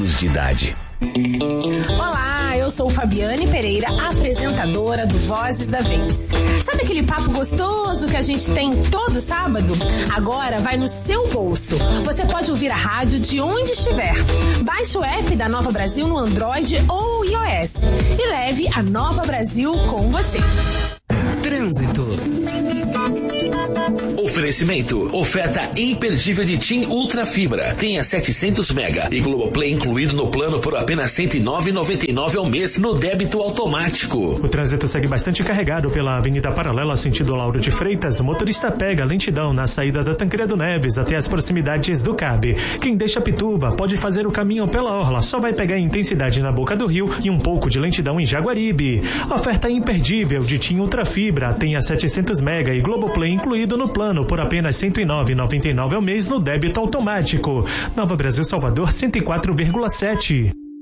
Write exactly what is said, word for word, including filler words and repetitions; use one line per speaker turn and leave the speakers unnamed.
anos de idade.
Olá, eu sou Fabiane Pereira, apresentadora do Vozes da Vez. Sabe aquele papo gostoso que a gente tem todo sábado? Agora vai no seu bolso. Você pode ouvir a rádio de onde estiver. Baixe o app da Nova Brasil no Android ou iOS e leve a Nova Brasil com você.
Trânsito. Oferecimento. Oferta imperdível de TIM Ultra Fibra. Tenha setecentos mega e Globoplay incluído no plano por apenas cento e nove reais e noventa e nove centavos ao mês no débito automático.
O trânsito segue bastante carregado pela Avenida Paralela, sentido Lauro de Freitas. O motorista pega lentidão na saída da Tancredo Neves até as proximidades do C A B. Quem deixa Pituba pode fazer o caminho pela orla, só vai pegar intensidade na Boca do Rio e um pouco de lentidão em Jaguaribe. Oferta imperdível de TIM Ultra Fibra. Tenha setecentos mega e Globoplay incluído no plano por apenas cento e nove reais e noventa e nove centavos ao mês no débito automático. Nova Brasil Salvador cento e quatro vírgula sete.